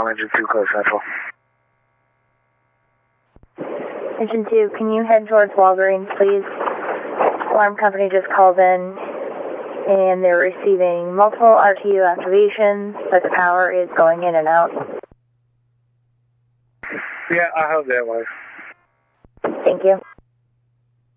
Alarm Engine 2, close central. Engine 2, can you head towards Walgreens, please? Alarm company just called in, and they're receiving multiple RTU activations, but the power is going in and out. Yeah, I hope that was. Thank you.